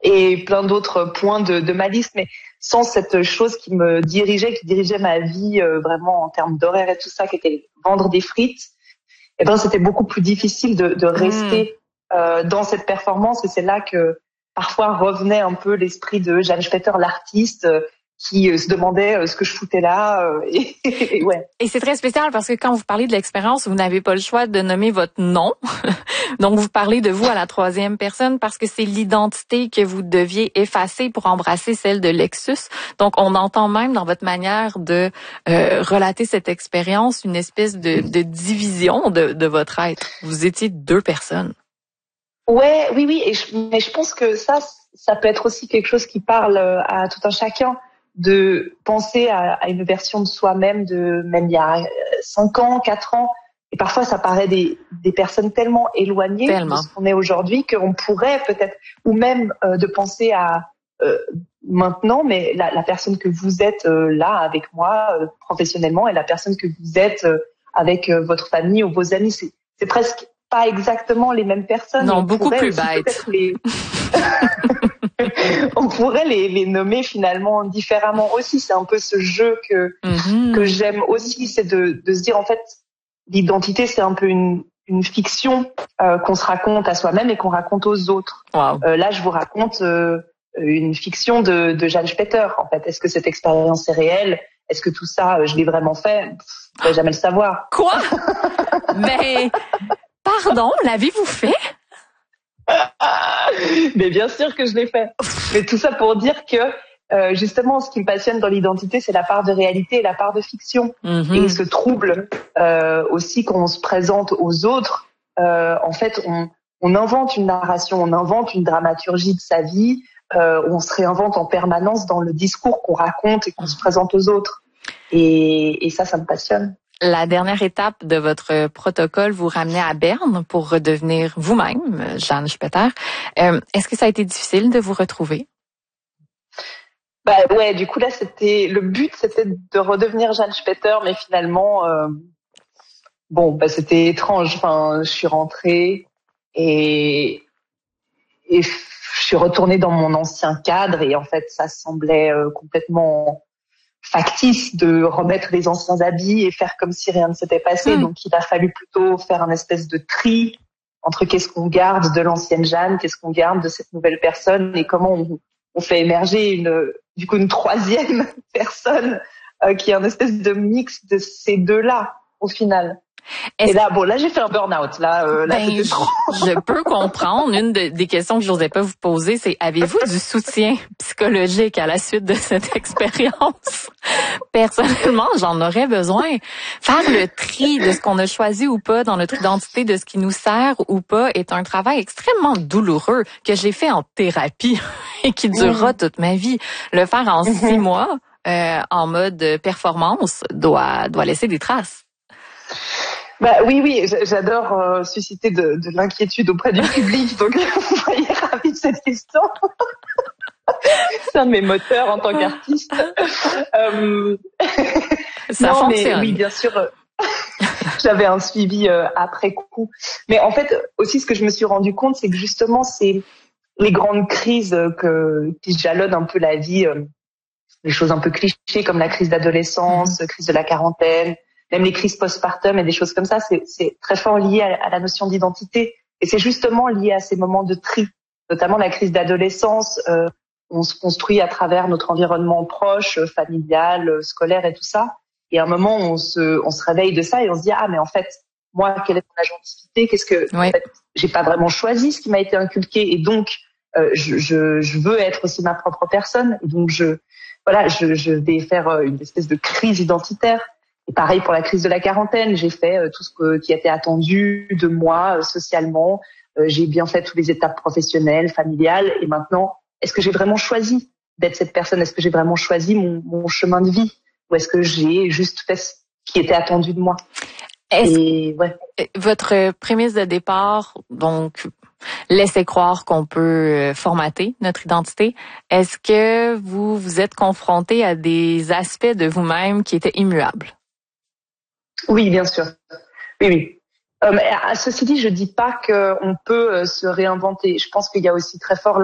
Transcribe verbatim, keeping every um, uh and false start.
et plein d'autres points de, de ma liste, mais sans cette chose qui me dirigeait, qui dirigeait ma vie euh, vraiment en termes d'horaire et tout ça, qui était vendre des frites, et ben c'était beaucoup plus difficile de, de rester mmh. euh, dans cette performance. Et c'est là que parfois revenait un peu l'esprit de Jeanne Spetter, l'artiste, euh, qui euh, se demandait euh, ce que je foutais là. Euh, et, et ouais. Et c'est très spécial parce que quand vous parlez de l'expérience, vous n'avez pas le choix de nommer votre nom. Donc, vous parlez de vous à la troisième personne parce que c'est l'identité que vous deviez effacer pour embrasser celle de Lexus. Donc, on entend même dans votre manière de euh, relater cette expérience une espèce de, de division de, de votre être. Vous étiez deux personnes. Ouais, oui, oui. Et je, mais je pense que ça, ça peut être aussi quelque chose qui parle à tout un chacun, de penser à, à une version de soi-même de même il y a cinq ans, quatre ans. Et parfois, ça paraît des, des personnes tellement éloignées tellement. de ce qu'on est aujourd'hui qu'on pourrait peut-être, ou même euh, de penser à euh, maintenant, mais la, la personne que vous êtes euh, là avec moi euh, professionnellement et la personne que vous êtes euh, avec euh, votre famille ou vos amis, c'est, c'est presque pas exactement les mêmes personnes. Non, beaucoup plus bêtes. Les... on pourrait les, les nommer finalement différemment aussi. C'est un peu ce jeu que mm-hmm. que j'aime aussi, c'est de, de se dire en fait, l'identité, c'est un peu une, une fiction euh, qu'on se raconte à soi-même et qu'on raconte aux autres. Wow. Euh, là, je vous raconte euh, une fiction de, de Jeanne Spetter. En fait, est-ce que cette expérience est réelle? Est-ce que tout ça, je l'ai vraiment fait? Pff, je ne vais jamais le savoir. Quoi? Mais pardon, l'avez-vous fait? Mais bien sûr que je l'ai fait. Mais tout ça pour dire que Euh, justement, ce qui me passionne dans l'identité, c'est la part de réalité et la part de fiction. Mm-hmm. Et ce trouble euh, aussi quand on se présente aux autres, euh, en fait, on, on invente une narration, on invente une dramaturgie de sa vie, euh, on se réinvente en permanence dans le discours qu'on raconte et qu'on se présente aux autres. Et, et ça, ça me passionne. La dernière étape de votre protocole vous ramenait à Berne pour redevenir vous-même, Jeanne Spetter. Euh, est-ce que ça a été difficile de vous retrouver? Bah ouais, du coup là c'était le but, c'était de redevenir Jeanne Spetter, mais finalement euh, bon bah c'était étrange. Enfin, je suis rentrée et et je suis retournée dans mon ancien cadre et en fait ça semblait euh, complètement factice de remettre les anciens habits et faire comme si rien ne s'était passé. Mmh. Donc il a fallu plutôt faire un espèce de tri entre qu'est-ce qu'on garde de l'ancienne Jeanne, qu'est-ce qu'on garde de cette nouvelle personne et comment on on fait émerger une, du coup, une troisième personne euh, qui est un espèce de mix de ces deux-là, au final. Est-ce... Et là, bon, là, j'ai fait un burn-out. Là, euh, là, ben, c'était trop. Je peux comprendre. Une de, des questions que je n'osais pas vous poser, c'est avez-vous du soutien psychologique à la suite de cette expérience? Personnellement, j'en aurais besoin. Faire le tri de ce qu'on a choisi ou pas dans notre identité, de ce qui nous sert ou pas, est un travail extrêmement douloureux que j'ai fait en thérapie et qui durera mmh. toute ma vie. Le faire en mmh. six mois, euh, en mode performance, doit, doit laisser des traces. Bah oui, oui, j'adore euh, susciter de, de l'inquiétude auprès du public, donc vous voyez ravi de cette question. C'est un de mes moteurs en tant qu'artiste. Euh... Ça non, fonctionne. Mais oui, bien sûr. J'avais un suivi euh, après coup. Mais en fait, aussi, ce que je me suis rendu compte, c'est que justement, c'est les grandes crises que, qui jalonnent un peu la vie, euh, les choses un peu clichés comme la crise d'adolescence, mmh. crise de la quarantaine, même les crises postpartum et des choses comme ça, c'est, c'est très fort lié à, à la notion d'identité. Et c'est justement lié à ces moments de tri, notamment la crise d'adolescence. Euh, on se construit à travers notre environnement proche, familial, scolaire et tout ça. Et à un moment, on se, on se réveille de ça et on se dit ah mais en fait, moi, quelle est mon agentivité? Qu'est-ce que oui. en fait, j'ai pas vraiment choisi ce qui m'a été inculqué et donc euh, je, je, je veux être aussi ma propre personne. Et donc je, voilà, je, je vais faire une espèce de crise identitaire. Et pareil pour la crise de la quarantaine, j'ai fait euh, tout ce que, qui était attendu de moi euh, socialement. Euh, j'ai bien fait toutes les étapes professionnelles, familiales. Et maintenant, est-ce que j'ai vraiment choisi d'être cette personne? Est-ce que j'ai vraiment choisi mon, mon chemin de vie? Ou est-ce que j'ai juste fait ce qui était attendu de moi? Est-ce Et, ouais. Votre prémisse de départ, donc, laissez croire qu'on peut formater notre identité. Est-ce que vous vous êtes confronté à des aspects de vous-même qui étaient immuables? Oui, bien sûr. Oui, oui. Euh, ceci dit, je dis pas qu'on peut se réinventer. Je pense qu'il y a aussi très fort